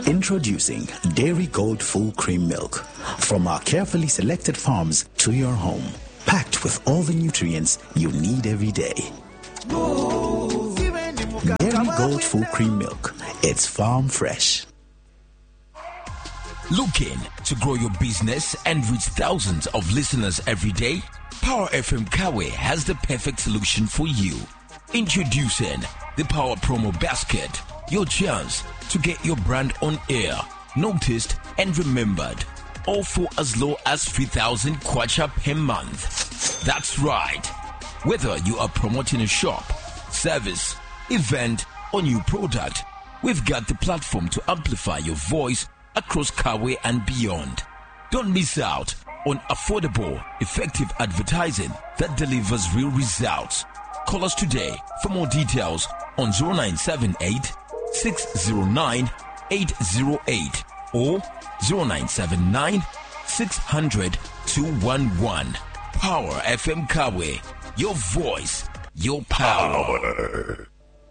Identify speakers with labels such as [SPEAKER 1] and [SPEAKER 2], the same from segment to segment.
[SPEAKER 1] Introducing Dairy Gold Full Cream Milk from our carefully selected farms to your home, packed with all the nutrients you need every day. Dairy Gold Full Cream Milk. It's farm fresh.
[SPEAKER 2] Looking to grow your business and reach thousands of listeners every day? Power FM Kawe has the perfect solution for you. Introducing the Power Promo Basket, your chance to get your brand on air, noticed and remembered, all for as low as 3,000 kwacha per month. That's right. Whether you are promoting a shop, service, event, or new product, we've got the platform to amplify your voice across Kawe and beyond. Don't miss out on affordable, effective advertising that delivers real results. Call us today for more details on 0978 609 808 or 0979 600 211. Power FM Kawe. Your voice, your power.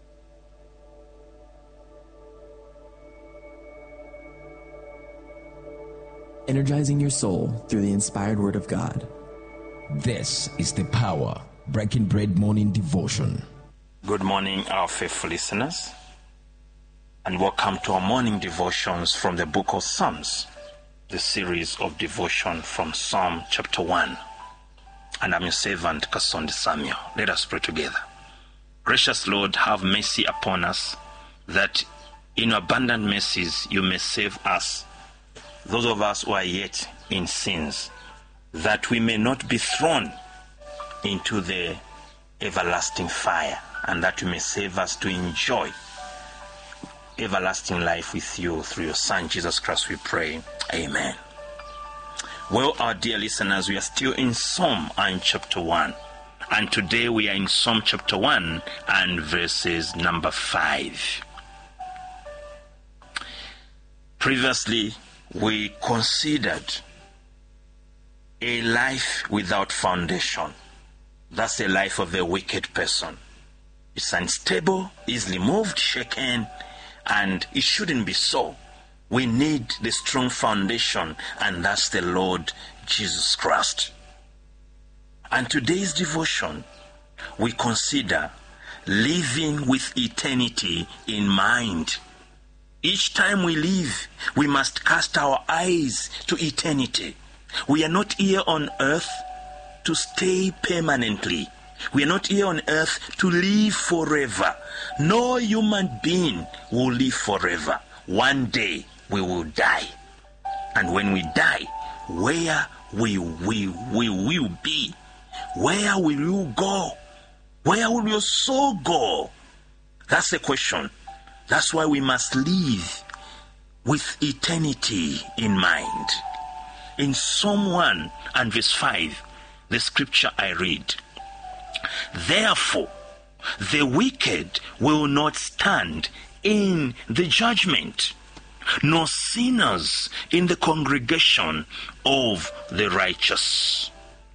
[SPEAKER 3] Energizing your soul through the inspired word of God.
[SPEAKER 2] This is the Power Breaking Bread Morning Devotion.
[SPEAKER 4] Good morning, our faithful listeners, and welcome to our morning devotions from the book of Psalms, the series of devotion from Psalm chapter 1. And I'm your servant, Kasonde Samuel. Let us pray together. Gracious Lord, have mercy upon us, that in your abundant mercies you may save us, those of us who are yet in sins, that we may not be thrown into the everlasting fire, and that you may save us to enjoy everlasting life with you through your Son, Jesus Christ, we pray. Amen. Well, our dear listeners, we are still in Psalm and chapter 1. And today we are in Psalm chapter 1 and verses number 5. Previously, we considered a life without foundation. That's the life of a wicked person. It's unstable, easily moved, shaken, and it shouldn't be so. We need the strong foundation, and that's the Lord Jesus Christ. And today's devotion, we consider living with eternity in mind. Each time we live, we must cast our eyes to eternity. We are not here on earth to stay permanently. We are not here on earth to live forever. No human being will live forever. One day we will die. And when we die, where will we be? Where will you go? Where will your soul go? That's the question. That's why we must live with eternity in mind. In Psalm 1 and verse 5, the scripture I read, therefore, the wicked will not stand in the judgment, nor sinners in the congregation of the righteous.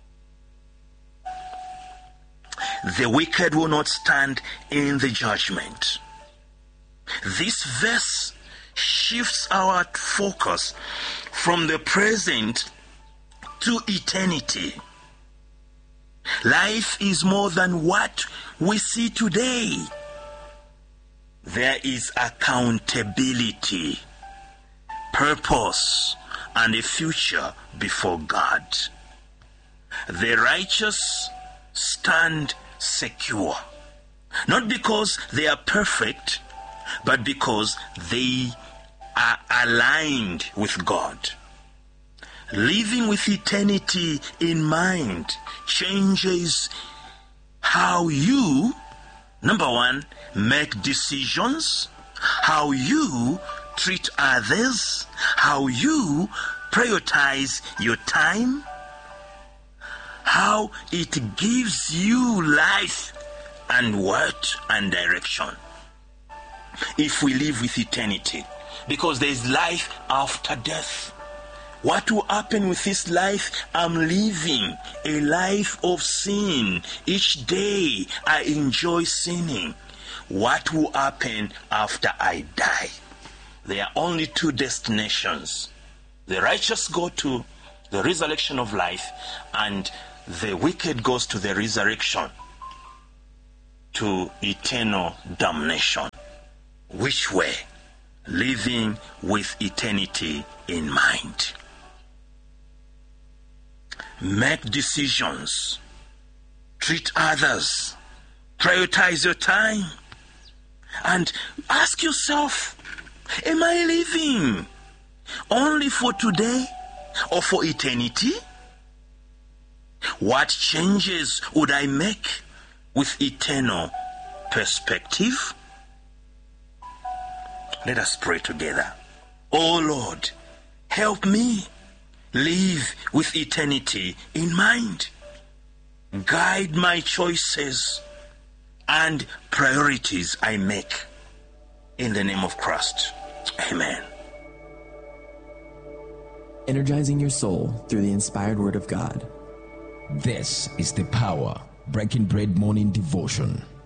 [SPEAKER 4] The wicked will not stand in the judgment. This verse shifts our focus from the present to eternity. Life is more than what we see today. There is accountability, purpose, and a future before God. The righteous stand secure, not because they are perfect, but because they are aligned with God. Living with eternity in mind changes how you, number one, make decisions, how you treat others, how you prioritize your time, how it gives you life and worth and direction. If we live with eternity, because there is life after death. What will happen with this life? I'm living a life of sin. Each day I enjoy sinning. What will happen after I die? there are only two destinations. The righteous go to the resurrection of life, and the wicked goes to the resurrection, to eternal damnation. Which way? Living with eternity in mind. Make decisions. Treat others. Prioritize your time. And ask yourself, am I living only for today or for eternity? What changes would I make with eternal perspective? Let us pray together. Oh Lord, help me live with eternity in mind. Guide my choices and priorities I make. In the name of Christ. Amen.
[SPEAKER 3] Energizing your soul through the inspired word of God.
[SPEAKER 2] This is the Power Breaking Bread Morning Devotion.